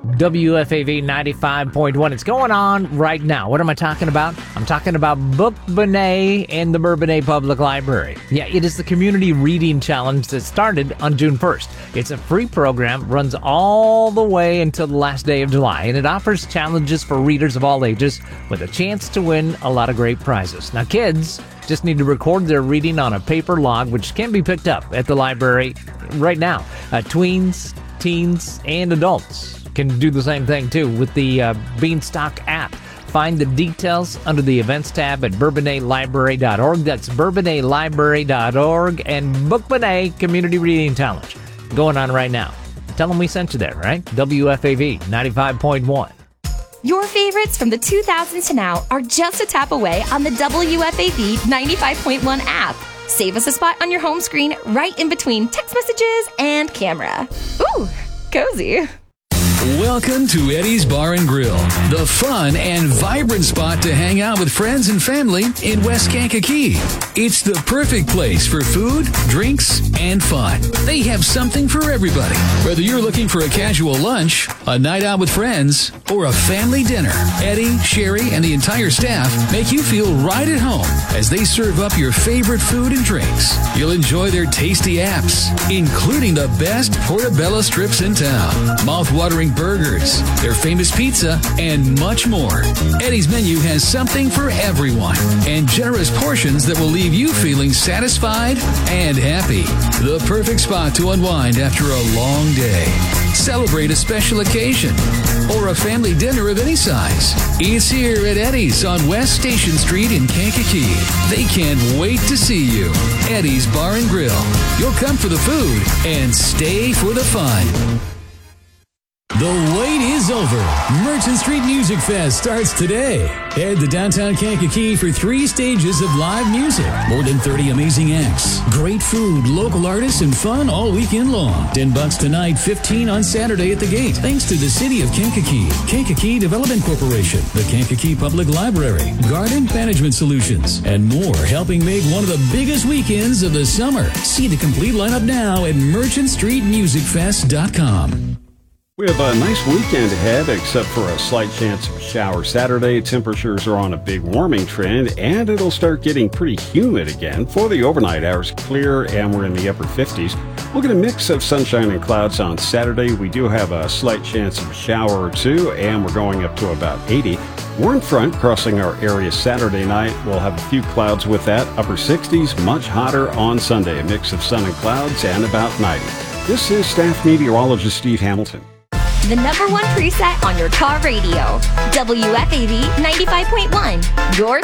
WFAV 95.1. It's going on right now. What am I talking about? I'm talking about Book Benet and the Bourbonnais Public Library. Yeah, it is the community reading challenge that started on June 1st. It's a free program, runs all the way until the last day of July, and it offers challenges for readers of all ages with a chance to win a lot of great prizes. Now, kids just need to record their reading on a paper log, which can be picked up at the library right now. Tweens, teens, and adults can do the same thing too with the Beanstalk app. Find the details under the events tab at bourbonnaisllibrary.org. That's bourbonnaisllibrary.org, and Book Benet Community Reading Challenge going on right now. Tell them we sent you there, right? WFAV 95.1. Your favorites from the 2000s to now are just a tap away on the WFAV 95.1 app. Save us a spot on your home screen right in between text messages and camera. Ooh, cozy. Welcome to Eddie's Bar and Grill, the fun and vibrant spot to hang out with friends and family in West Kankakee. It's the perfect place for food, drinks, and fun. They have something for everybody. Whether you're looking for a casual lunch, a night out with friends, or a family dinner, Eddie, Sherry, and the entire staff make you feel right at home as they serve up your favorite food and drinks. You'll enjoy their tasty apps, including the best portobello strips in town, mouth-watering burgers, their famous pizza, and much more. Eddie's menu has something for everyone and generous portions that will leave you feeling satisfied and happy. The perfect spot to unwind after a long day. Celebrate a special occasion or a family dinner of any size. It's here at Eddie's on West Station Street in Kankakee. They can't wait to see you. Eddie's Bar and Grill. You'll come for the food and stay for the fun. The wait is over. Merchant Street Music Fest starts today. Head to downtown Kankakee for 3 stages of live music. More than 30 amazing acts. Great food, local artists, and fun all weekend long. $10 tonight, $15 on Saturday at the gate. Thanks to the City of Kankakee, Kankakee Development Corporation, the Kankakee Public Library, Garden Management Solutions, and more, helping make one of the biggest weekends of the summer. See the complete lineup now at merchantstreetmusicfest.com. We have a nice weekend ahead, except for a slight chance of a shower Saturday. Temperatures are on a big warming trend, and it'll start getting pretty humid again. For the overnight hours, clear, and we're in the upper 50s. We'll get a mix of sunshine and clouds on Saturday. We do have a slight chance of a shower or two, and we're going up to about 80. Warm front crossing our area Saturday night. We'll have a few clouds with that. Upper 60s, much hotter on Sunday. A mix of sun and clouds, and about 90. This is staff meteorologist Steve Hamilton. The number one preset on your car radio. WFAV 95.1. Your